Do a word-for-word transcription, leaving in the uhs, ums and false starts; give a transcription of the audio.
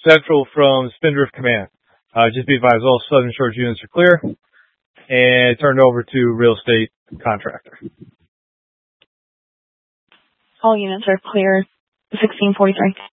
Central from Spindrift Command. Uh, just be advised, all Southern Shores units are clear, and turned over to real estate contractor. All units are clear. sixteen forty-three.